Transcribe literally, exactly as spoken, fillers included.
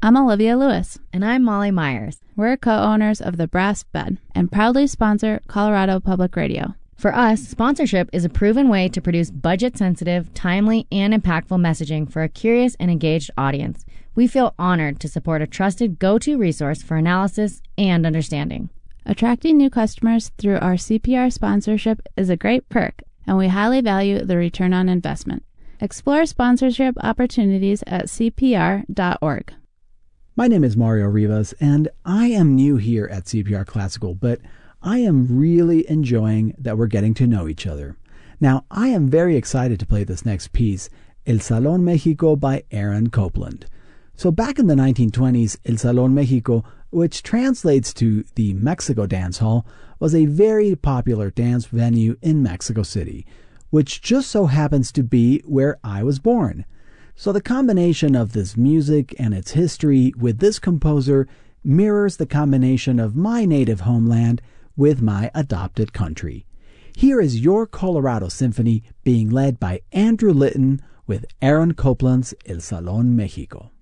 I'm Olivia Lewis. And I'm Molly Myers. We're co-owners of The Brass Bed and proudly sponsor Colorado Public Radio. For us, sponsorship is a proven way to produce budget-sensitive, timely, and impactful messaging for a curious and engaged audience. We feel honored to support a trusted go-to resource for analysis and understanding. Attracting new customers through our C P R sponsorship is a great perk, and we highly value the return on investment. Explore sponsorship opportunities at C P R dot org. My name is Mario Rivas, and I am new here at C P R Classical, but I am really enjoying that we're getting to know each other. Now, I am very excited to play this next piece, El Salón México by Aaron Copland. So back in the nineteen twenties, El Salón México, which translates to the Mexico Dance Hall, was a very popular dance venue in Mexico City, which just so happens to be where I was born. So the combination of this music and its history with this composer mirrors the combination of my native homeland with my adopted country. Here is your Colorado Symphony being led by Andrew Litton with Aaron Copland's El Salón México.